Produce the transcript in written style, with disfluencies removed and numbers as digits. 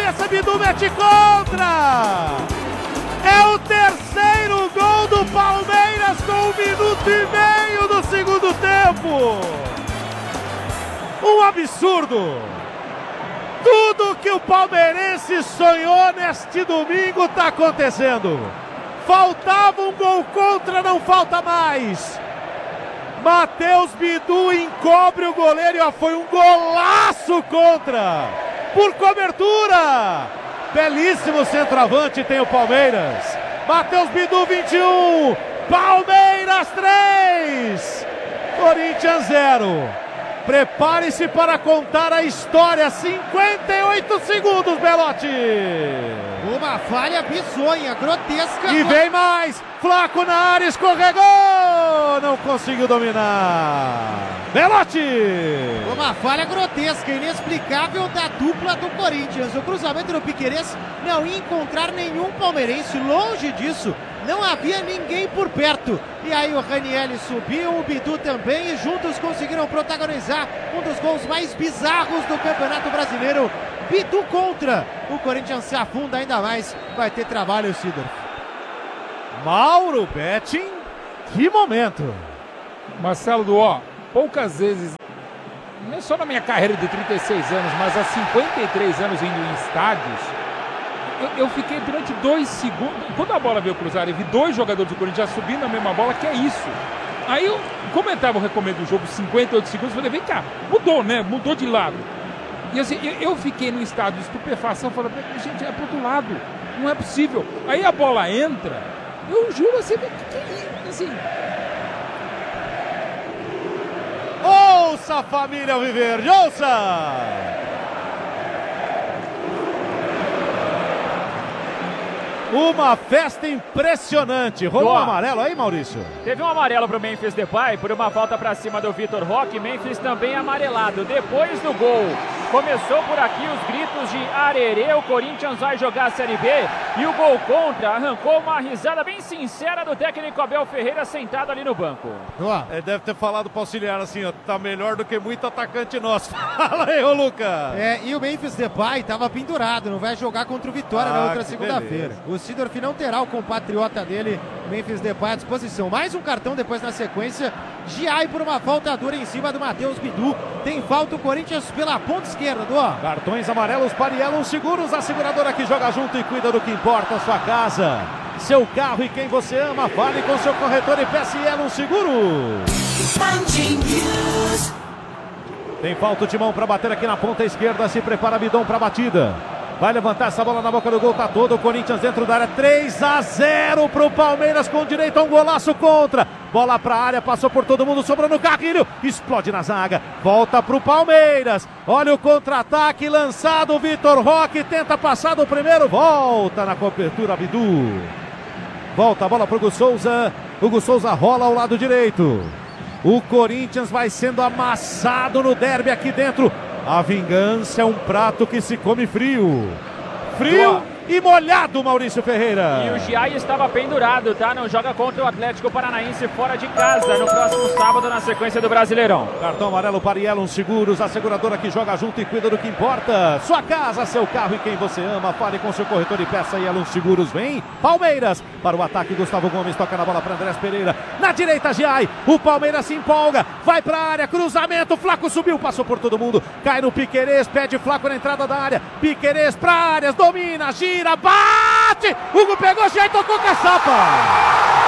cabeça, Bidu mete contra! É o terceiro gol do Palmeiras com 1 minuto e meio do segundo tempo! Um absurdo! Tudo que o palmeirense sonhou neste domingo está acontecendo. Faltava um gol contra, não falta mais. Matheus Bidu encobre o goleiro e foi um golaço contra. Por cobertura. Belíssimo centroavante tem o Palmeiras. Matheus Bidu 21. Palmeiras 3. Corinthians 0. Prepare-se para contar a história. 58 segundos, Belotti. Uma falha bizonha, grotesca. E vem mais. Flaco na área, escorregou. Não conseguiu dominar. Belotti. Uma falha grotesca, inexplicável da dupla do Corinthians. O cruzamento do Piquerez não ia encontrar nenhum palmeirense. Longe disso. Não havia ninguém por perto. E aí o Ranieri subiu, o Bidu também, e juntos conseguiram protagonizar um dos gols mais bizarros do Campeonato Brasileiro. Bidu contra. O Corinthians se afunda ainda mais. Vai ter trabalho, Sidor. Mauro Betting, que momento. Marcelo Duó, poucas vezes, não é só na minha carreira de 36 anos, mas há 53 anos indo em estádios, eu fiquei durante 2 segundos, quando a bola veio cruzar, eu vi 2 jogadores do Corinthians já subindo na mesma bola, que é isso. Aí eu comentava o recomendo do jogo 58 segundos, falei, vem cá, mudou, né? Mudou de lado. E assim, eu fiquei no estado de estupefação, falando, gente, é pro outro lado, não é possível. Aí a bola entra, eu juro assim, que é isso? Assim. Ouça, família Alviverde, ouça! Uma festa impressionante. Rolou um amarelo aí, Maurício? Teve um amarelo pro Memphis Depay por uma falta pra cima do Vitor Roque. Memphis também amarelado. Depois do gol, começou por aqui os gritos de arerê. O Corinthians vai jogar a Série B. E o gol contra arrancou uma risada bem sincera do técnico Abel Ferreira sentado ali no banco. Deve ter falado pro auxiliar assim, ó, tá melhor do que muito atacante nosso. Fala aí, ô Lucas. E o Memphis Depay estava pendurado, não vai jogar contra o Vitória na outra segunda-feira. O Sidorf não terá o compatriota dele, Memphis Depay, à disposição. Mais um cartão depois na sequência. Giai por uma falta dura em cima do Matheus Bidu. Tem falta o Corinthians pela ponta esquerda, Cartões amarelos para Yellow Seguros, a seguradora que joga junto e cuida do que importa, a sua casa, seu carro e quem você ama. Fale com seu corretor e peça Yellow Seguros. Tem falta de mão para bater aqui na ponta esquerda. Se prepara Bidon para a batida. Vai levantar essa bola na boca do gol, tá todo o Corinthians dentro da área, 3-0 pro Palmeiras com direito a um golaço contra. Bola pra área, passou por todo mundo, sobrou no Carrilho, explode na zaga, volta pro Palmeiras. Olha o contra-ataque lançado, o Vitor Roque tenta passar do primeiro, volta na cobertura, Bidu. Volta a bola pro Hugo Souza, Hugo Souza rola ao lado direito. O Corinthians vai sendo amassado no derby aqui dentro. A vingança é um prato que se come frio. Frio e molhado, Maurício Ferreira. E o Giai estava pendurado, tá? Não joga contra o Atlético Paranaense fora de casa no próximo sábado na sequência do Brasileirão. Cartão amarelo para Yellow Seguros, a seguradora que joga junto e cuida do que importa. Sua casa, seu carro e quem você ama. Fale com seu corretor e peça Yellow Seguros. Vem, Palmeiras. Para o ataque, Gustavo Gomes toca na bola para Andrés Pereira. Na direita, Giai. O Palmeiras se empolga. Vai para a área, cruzamento. Flaco subiu, passou por todo mundo. Cai no Piquerez, pede Flaco na entrada da área. Piquerez para áreas, domina, gira, bate. Hugo pegou, Giai tocou caçapa.